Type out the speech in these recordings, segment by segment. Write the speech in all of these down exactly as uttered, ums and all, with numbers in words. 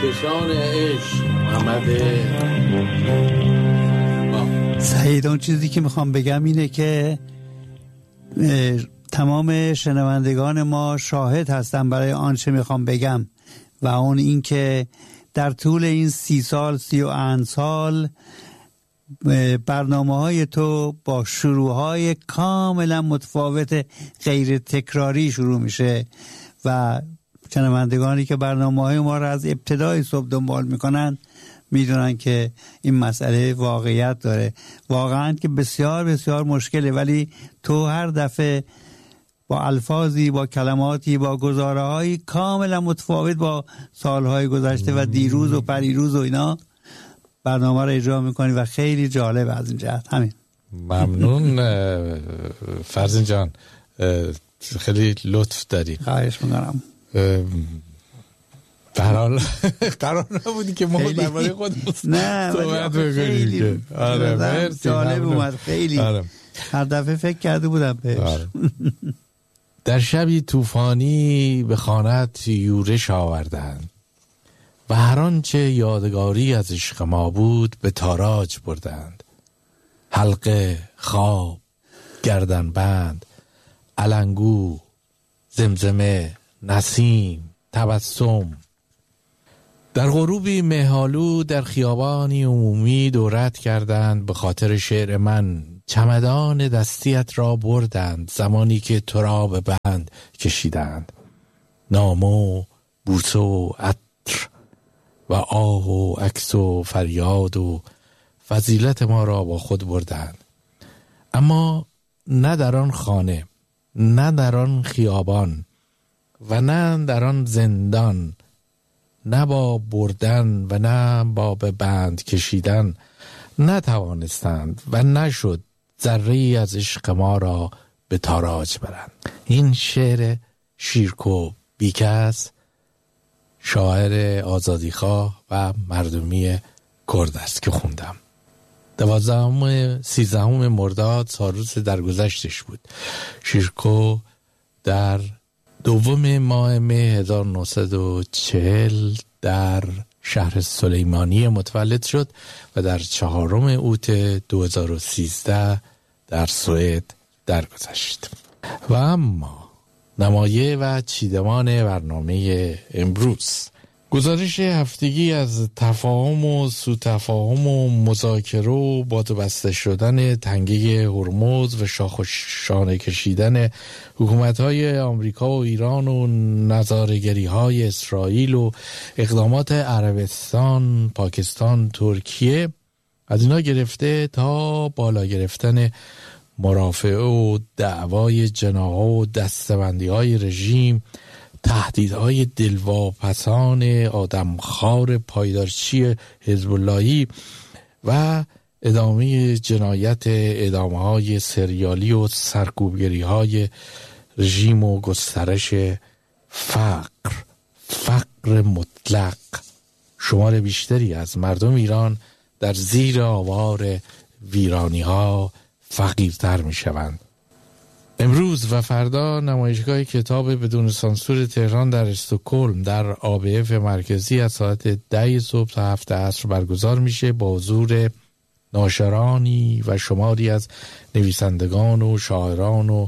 کهکشان عشق. محمد سعید، اون چیزی که میخوام بگم اینه که تمام شنوندگان ما شاهد هستن برای آنچه میخوام بگم و اون این که در طول این سی سال سی و اند سال برنامه های تو با شروع های کاملا متفاوت غیر تکراری شروع میشه و شنوندگانی که برنامه های ما را از ابتدای صبح دنبال میکنن میدونن که این مسئله واقعیت داره، واقعا که بسیار بسیار مشکله، ولی تو هر دفعه با الفاظی، با کلماتی، با گزاره های کاملا متفاوت با سالهای گذشته و دیروز و پریروز و اینا برنامه رو اجرا میکنی و خیلی جالب از این جهت. همین. ممنون فرزین جان، خیلی لطف داری. خواهش میکنم. برحال قرار نبودی که ما درباره خودمون صحبت بکنیم. آره مرسی، جالب اومد خیلی. آره. هر دفعه فکر کرده بودم بهش. آره. در شبی طوفانی به خانه‌ات یورش آوردند و هر آنچه یادگاری از عشق ما بود به تاراج بردند. حلقه، خواب، گردنبند، علنگو، زمزمه، نسیم، تبسم. در غروبی مهالو در خیابانی عمومی دورت کردند به خاطر شعر من. چمدان دستیت را بردند زمانی که تو را به بند کشیدند. نامو، بوسه و عطر و آه و عکس و فریاد و فضیلت ما را با خود بردند. اما نه در آن خانه، نه در آن خیابان و نه در آن زندان، نه با بردن و نه با به بند کشیدن نتوانستند و نشد ذره‌ای از عشق ما را به تاراج برند. این شعر شیرکو بیکس، شاعر آزادیخواه و مردمی کرد است که خوندم. دوازدهم سیزدهم مرداد سالروز درگذشتش بود. شیرکو در دوم ماه مه هزار و نهصد و چهل در شهر سلیمانی متولد شد و در چهارم اوت دو هزار و سیزده در سوئد درگذشت. و اما نمایه و چیدمان برنامه امروز، گزارش هفتگی از تفاهم و سوتفاهم و مذاکره و بادبسته شدن تنگه هرمز و شاخ و شانه کشیدن حکومت‌های آمریکا و ایران و نظاره‌گری‌های اسرائیل و اقدامات عربستان، پاکستان، ترکیه، از اینا گرفته تا بالا گرفتن مرافعه و دعوای جناح و دستبندی‌های رژیم، تهدیدهای دلواپسان آدمخوار پایدارچی حزب اللهی و ادامه جنایت ادامه‌های سریالی و سرکوبگری‌های رژیم و گسترش فقر فقر مطلق. شمار بیشتری از مردم ایران در زیر آوار ویرانی‌ها فقیرتر می‌شوند. امروز و فردا نمایشگاه کتاب بدون سانسور تهران در استکهلم در آ بی اف مرکزی از ساعت ده صبح تا هفت عصر برگزار میشه با حضور ناشرانی و شماری از نویسندگان و شاعران و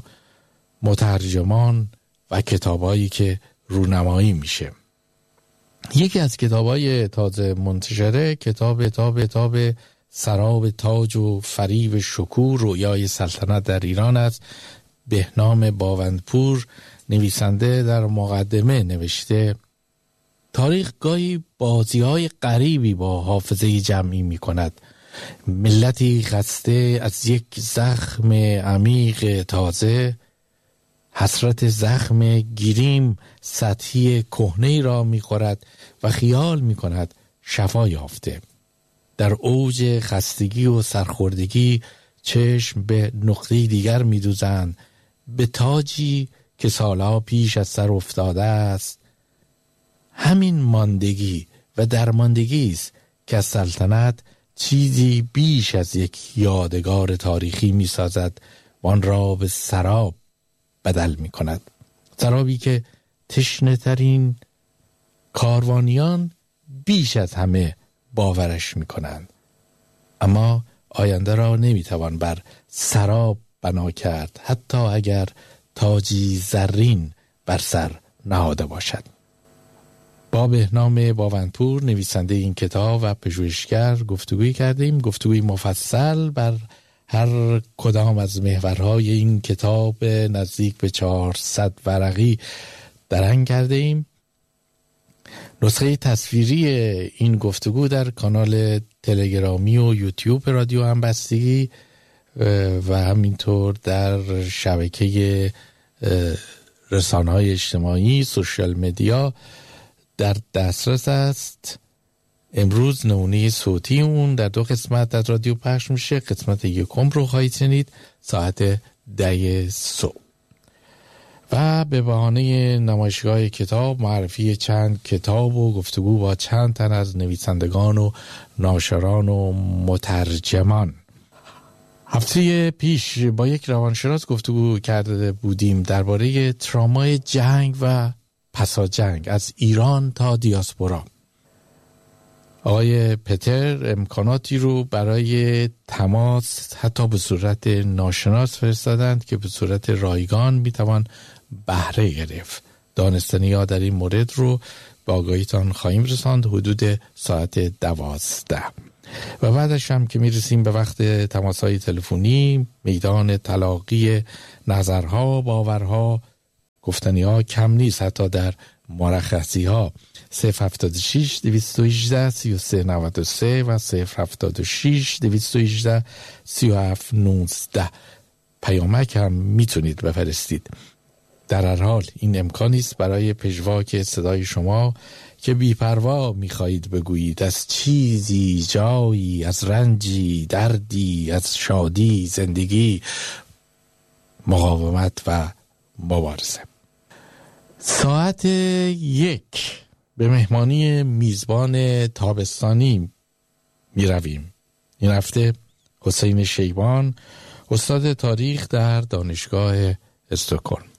مترجمان و کتابایی که رونمایی میشه. یکی از کتابای تازه منتشره کتاب کتاب کتاب سراب تاج و فریب شکوه رویای سلطنت در ایران است. بهنام باوندپور نویسنده در مقدمه نوشته تاریخ گاهی بازی‌های غریبی با حافظه جمعی می‌کند. ملتی خسته از یک زخم عمیق تازه، حسرت زخم گیریم سطحی کهنه‌ای را می‌خورد و خیال می‌کند شفا یافته. در اوج خستگی و سرخوردگی چشم به نقطه دیگر می‌دوزند، به تاجی که سالها پیش از سر افتاده است. همین ماندگی و درماندگی است که از سلطنت چیزی بیش از یک یادگار تاریخی می‌سازد و آن را به سراب بدل می‌کند. سرابی که تشنه‌ترین کاروانیان بیش از همه باورش میکنند. اما آینده را نمیتوان بر سراب بنا کرد، حتی اگر تاجی زرین بر سر نهاده باشد. با بهنام باونپور نویسنده این کتاب و پژوهشگر گفتگویی کردیم، گفتگوی مفصل بر هر کدام از محورهای این کتاب نزدیک به چهارصد ورقی درنگ کرده ایم. نسخه تصویری این گفتگو در کانال تلگرامی و یوتیوب رادیو همبستگی و همینطور در شبکه رسانه‌های اجتماعی سوشال مدیا در دسترس است. امروز نمونه صوتی اون در دو قسمت از رادیو پخش میشه. قسمت یکم رو خواهید شنید ساعت ده صبح و به بهانه نمایشگاه کتاب معرفی چند کتاب و گفتگو با چند تن از نویسندگان و ناشران و مترجمان. هفته پیش با یک روانشناس گفتگو کرده بودیم درباره ترامای جنگ و پسا جنگ از ایران تا دیاسپورا. آقای پتر امکاناتی رو برای تماس حتی به صورت ناشناس فرستادند که به صورت رایگان میتوان بهره گرفت. دانستنی ها در این مورد رو به آگاهیتان خواهیم رساند حدود ساعت دوازده. و بعدش هم که میرسیم به وقت تماس‌های تلفنی، میدان تلاقی نظرها، باورها، گفتنی‌ها کم نیست. حتی در مرخصی‌ها صفر هفتاد و شش دویست و هجده سی و سه نود و سه و صفر هفتاد و شش دویست و هجده سی و هفت نوزده پیامک هم میتونید بفرستید. در هر حال این امکانی است برای پژواک صدای شما که بی‌پروا می‌خواهید بگویید از چیزی، جایی، از رنجی، دردی، از شادی، زندگی، مقاومت و مبارزه. ساعت یک به مهمانی میزبان تابستانی می رویم. این هفته حسین شیبان، استاد تاریخ در دانشگاه استکهلم.